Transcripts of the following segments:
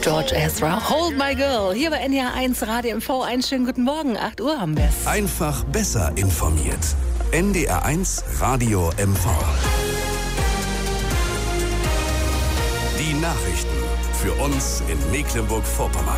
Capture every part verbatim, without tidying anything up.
George Ezra, Hold My Girl, hier bei N D R eins Radio M V. Einen schönen guten Morgen, acht Uhr haben wir es. Einfach besser informiert. N D R eins Radio M V. Die Nachrichten für uns in Mecklenburg-Vorpommern.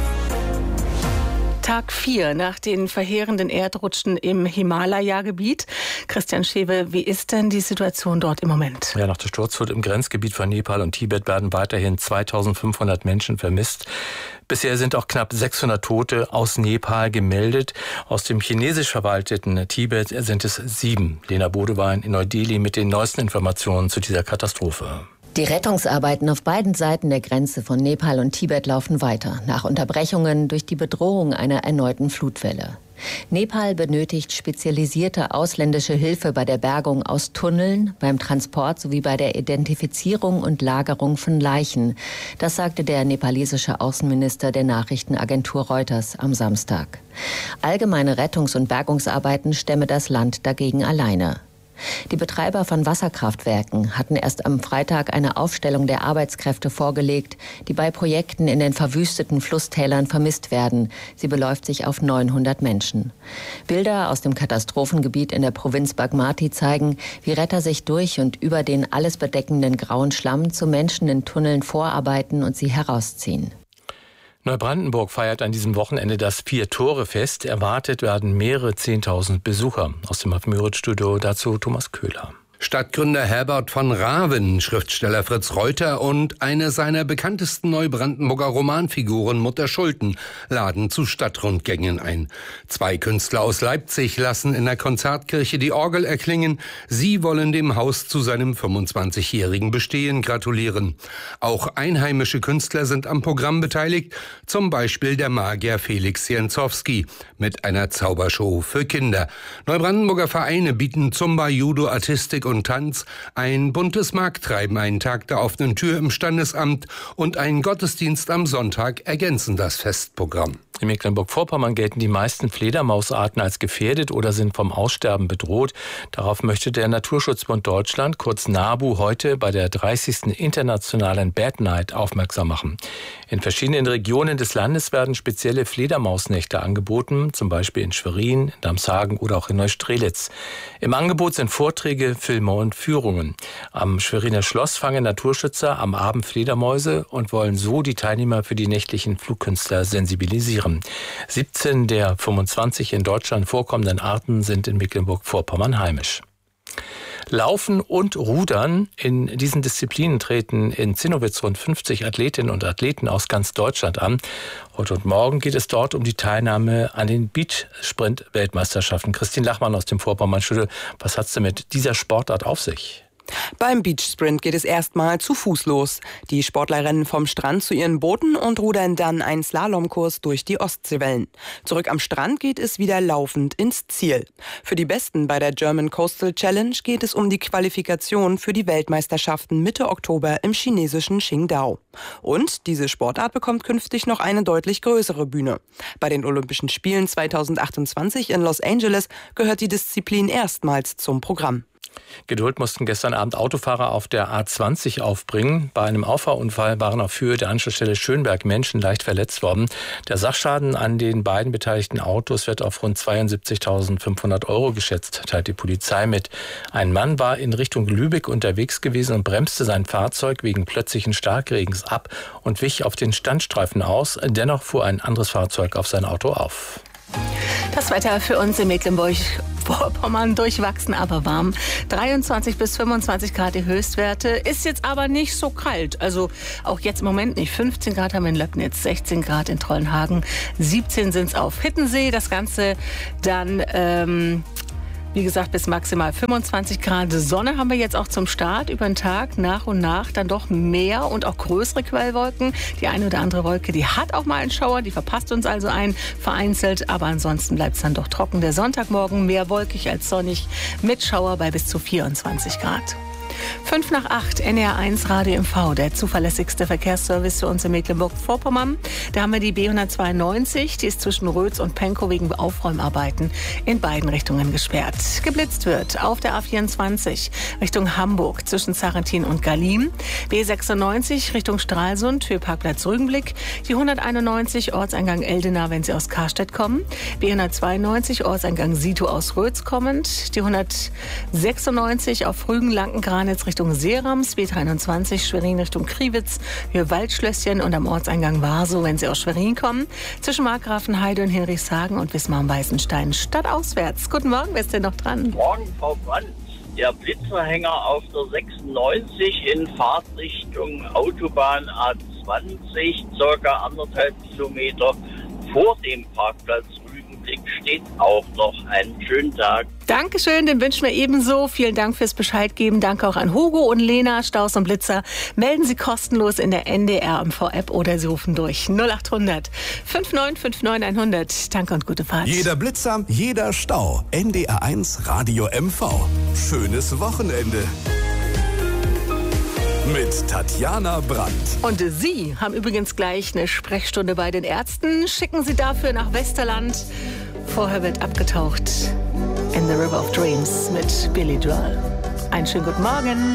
Tag vier nach den verheerenden Erdrutschen im Himalaya-Gebiet. Christian Schewe, wie ist denn die Situation dort im Moment? Ja, nach der Sturzflut im Grenzgebiet von Nepal und Tibet werden weiterhin zweitausendfünfhundert Menschen vermisst. Bisher sind auch knapp sechshundert Tote aus Nepal gemeldet. Aus dem chinesisch verwalteten Tibet sind es sieben. Lena Bodewein in Neu-Delhi mit den neuesten Informationen zu dieser Katastrophe. Die Rettungsarbeiten auf beiden Seiten der Grenze von Nepal und Tibet laufen weiter, nach Unterbrechungen durch die Bedrohung einer erneuten Flutwelle. Nepal benötigt spezialisierte ausländische Hilfe bei der Bergung aus Tunneln, beim Transport sowie bei der Identifizierung und Lagerung von Leichen. Das sagte der nepalesische Außenminister der Nachrichtenagentur Reuters am Samstag. Allgemeine Rettungs- und Bergungsarbeiten stemme das Land dagegen alleine. Die Betreiber von Wasserkraftwerken hatten erst am Freitag eine Aufstellung der Arbeitskräfte vorgelegt, die bei Projekten in den verwüsteten Flusstälern vermisst werden. Sie beläuft sich auf neunhundert Menschen. Bilder aus dem Katastrophengebiet in der Provinz Bagmati zeigen, wie Retter sich durch und über den alles bedeckenden grauen Schlamm zu Menschen in Tunneln vorarbeiten und sie herausziehen. Neubrandenburg feiert an diesem Wochenende das Vier-Tore-Fest. Erwartet werden mehrere Zehntausend Besucher. Aus dem Auf-Müritz-Studio dazu Thomas Köhler. Stadtgründer Herbert von Raven, Schriftsteller Fritz Reuter und eine seiner bekanntesten Neubrandenburger Romanfiguren Mutter Schulten laden zu Stadtrundgängen ein. Zwei Künstler aus Leipzig lassen in der Konzertkirche die Orgel erklingen. Sie wollen dem Haus zu seinem fünfundzwanzigjährigen Bestehen gratulieren. Auch einheimische Künstler sind am Programm beteiligt, zum Beispiel der Magier Felix Jenzowski mit einer Zaubershow für Kinder. Neubrandenburger Vereine bieten Zumba, Judo, Artistik und Tanz, ein buntes Markttreiben, einen Tag der offenen Tür im Standesamt und ein Gottesdienst am Sonntag ergänzen das Festprogramm. In Mecklenburg-Vorpommern gelten die meisten Fledermausarten als gefährdet oder sind vom Aussterben bedroht. Darauf möchte der Naturschutzbund Deutschland, kurz NABU, heute bei der dreißigsten Internationalen Bat Night aufmerksam machen. In verschiedenen Regionen des Landes werden spezielle Fledermausnächte angeboten, zum Beispiel in Schwerin, in Damshagen oder auch in Neustrelitz. Im Angebot sind Vorträge, Filme und Führungen. Am Schweriner Schloss fangen Naturschützer am Abend Fledermäuse und wollen so die Teilnehmer für die nächtlichen Flugkünstler sensibilisieren. siebzehn der fünfundzwanzig in Deutschland vorkommenden Arten sind in Mecklenburg-Vorpommern heimisch. Laufen und Rudern. In diesen Disziplinen treten in Zinnowitz rund fünfzig Athletinnen und Athleten aus ganz Deutschland an. Heute und morgen geht es dort um die Teilnahme an den Beach-Sprint-Weltmeisterschaften. Christine Lachmann aus dem Vorpommern-Studio. Was hat's denn mit dieser Sportart auf sich? Beim Beachsprint geht es erstmal zu Fuß los. Die Sportler rennen vom Strand zu ihren Booten und rudern dann einen Slalomkurs durch die Ostseewellen. Zurück am Strand geht es wieder laufend ins Ziel. Für die Besten bei der German Coastal Challenge geht es um die Qualifikation für die Weltmeisterschaften Mitte Oktober im chinesischen Qingdao. Und diese Sportart bekommt künftig noch eine deutlich größere Bühne. Bei den Olympischen Spielen zweitausendachtundzwanzig in Los Angeles gehört die Disziplin erstmals zum Programm. Geduld mussten gestern Abend Autofahrer auf der A zwanzig aufbringen. Bei einem Auffahrunfall waren auf Höhe der Anschlussstelle Schönberg Menschen leicht verletzt worden. Der Sachschaden an den beiden beteiligten Autos wird auf rund zweiundsiebzigtausendfünfhundert Euro geschätzt, teilt die Polizei mit. Ein Mann war in Richtung Lübeck unterwegs gewesen und bremste sein Fahrzeug wegen plötzlichen Starkregens ab und wich auf den Standstreifen aus. Dennoch fuhr ein anderes Fahrzeug auf sein Auto auf. Das Wetter für uns in Mecklenburg-Vorpommern durchwachsen, aber warm. dreiundzwanzig bis fünfundzwanzig Grad die Höchstwerte. Ist jetzt aber nicht so kalt. Also auch jetzt im Moment nicht. fünfzehn Grad haben wir in Löcknitz, sechzehn Grad in Trollenhagen, siebzehn sind es auf Hittensee. Das Ganze dann... Ähm Wie gesagt, bis maximal fünfundzwanzig Grad. Sonne haben wir jetzt auch zum Start über den Tag. Nach und nach dann doch mehr und auch größere Quellwolken. Die eine oder andere Wolke, die hat auch mal einen Schauer. Die verpasst uns also ein, vereinzelt. Aber ansonsten bleibt es dann doch trocken. Der Sonntagmorgen mehr wolkig als sonnig mit Schauer bei bis zu vierundzwanzig Grad. Fünf nach acht, N D R eins Radio M V, der zuverlässigste Verkehrsservice für uns in Mecklenburg-Vorpommern. Da haben wir die B hundertzweiundneunzig, die ist zwischen Rötz und Pankow wegen Aufräumarbeiten in beiden Richtungen gesperrt. Geblitzt wird auf der A vierundzwanzig Richtung Hamburg zwischen Zarentin und Galim. B sechsundneunzig Richtung Stralsund für Parkplatz Rügenblick. Die hunderteinundneunzig Ortseingang Eldena, wenn Sie aus Karstedt kommen. B hundertzweiundneunzig Ortseingang Sito aus Rötz kommend. Die hundertsechsundneunzig auf Rügen-Lanken-Granitz Richtung Serams. B dreiundzwanzig Schwerin Richtung Kriwitz für Waldschlösschen und am Ortseingang Warsow, wenn Sie aus Schwerin kommen. Zwischen Markgrafenheide und Hinrichshagen und Wismar-Weißenstein stadtauswärts. Guten Morgen, wer ist denn noch dran? Guten Morgen, Frau Brandt. Der Blitzerhänger auf der sechsundneunzig in Fahrtrichtung Autobahn A zwanzig, circa anderthalb Kilometer vor dem Parkplatz Rügenblick, steht auch noch. Einen schönen Tag. Dankeschön, den wünschen wir ebenso. Vielen Dank fürs Bescheid geben. Danke auch an Hugo und Lena, Staus und Blitzer. Melden Sie kostenlos in der N D R M V-App oder Sie rufen durch null acht hundert neunundfünfzig neunundfünfzig hundert. Danke und gute Fahrt. Jeder Blitzer, jeder Stau. N D R eins Radio M V. Schönes Wochenende. Mit Tatjana Brandt. Und Sie haben übrigens gleich eine Sprechstunde bei den Ärzten. Schicken Sie dafür nach Westerland. Vorher wird abgetaucht in The River of Dreams mit Billy Joel. Einen schönen guten Morgen.